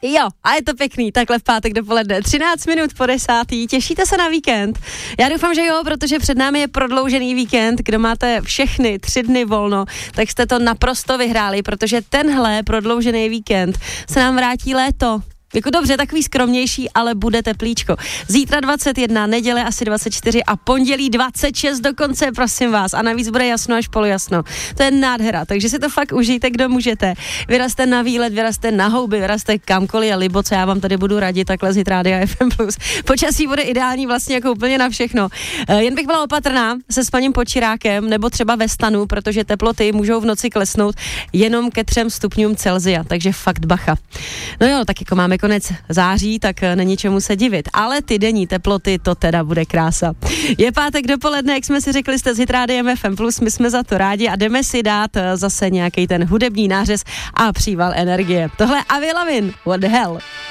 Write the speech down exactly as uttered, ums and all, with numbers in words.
Jo, a je to pěkný, takhle v pátek dopoledne, třináct minut po desátý, těšíte se na víkend? Já doufám, že jo, protože před námi je prodloužený víkend, kdo máte všechny tři dny volno, tak jste to naprosto vyhráli, protože tenhle prodloužený víkend se nám vrátí léto. Jako dobře, takový skromnější, ale bude teplíčko. Zítra dvacet jedna, neděle asi dvacet čtyři a pondělí dvacet šest dokonce, prosím vás. A navíc bude jasno až polojasno. To je nádhera, takže si to fakt užijte, kdo můžete. Vyrazte na výlet, vyrazte na houby, vyrazte kamkoliv a libo, co já vám tady budu radit takhle z Rádia F M plus. Počasí bude ideální vlastně jako úplně na všechno. Jen bych byla opatrná se spaním pod čirákem nebo třeba ve stanu, protože teploty můžou v noci klesnout jenom ke třem stupňům Celsia, takže fakt bacha. No jo, tak jako máme konec září, tak není čemu se divit. Ale ty denní teploty, to teda bude krása. Je pátek dopoledne, jak jsme si řekli, jste s Hitrádiem F M plus, my jsme za to rádi a jdeme si dát zase nějaký ten hudební nářez a příval energie. Tohle Avril Lavigne, what the hell.